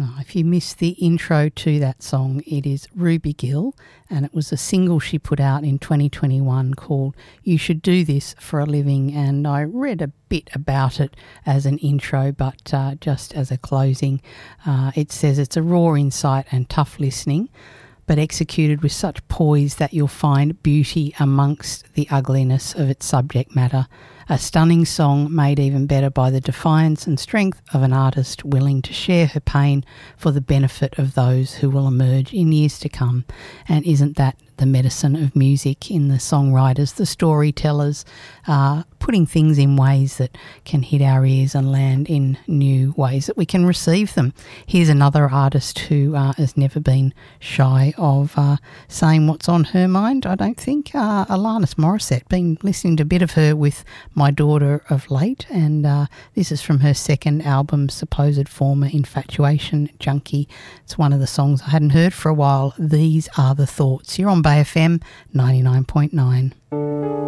Oh, if you missed the intro to that song, it is Ruby Gill, and it was a single she put out in 2021 called You Should Do This for a Living, and I read a bit about it as an intro, but just as a closing, it says it's a raw insight and tough listening, but executed with such poise that you'll find beauty amongst the ugliness of its subject matter. A stunning song made even better by the defiance and strength of an artist willing to share her pain for the benefit of those who will emerge in years to come. And isn't that the medicine of music in the songwriters, the storytellers, putting things in ways that can hit our ears and land in new ways that we can receive them. Here's another artist who has never been shy of saying what's on her mind, I don't think. Alanis Morissette. Been listening to a bit of her with my daughter of late, and this is from her second album, Supposed Former Infatuation Junkie. It's one of the songs I hadn't heard for a while. These Are the Thoughts. You're on Bay FM 99.9.